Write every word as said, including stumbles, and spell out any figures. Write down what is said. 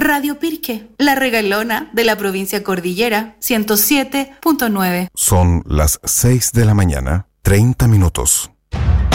Radio Pirque, la regalona de la provincia Cordillera, ciento siete punto nueve. Son las seis de la mañana, treinta minutos.